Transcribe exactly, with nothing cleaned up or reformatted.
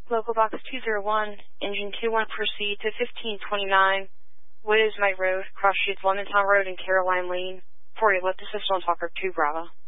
Local Box two zero one, Engine two one, proceed to fifteen twenty-nine, Wood Is My Road, Cross Streets, Lemon Town Road, and Caroline Lane. For you, let the system on Talker two Bravo.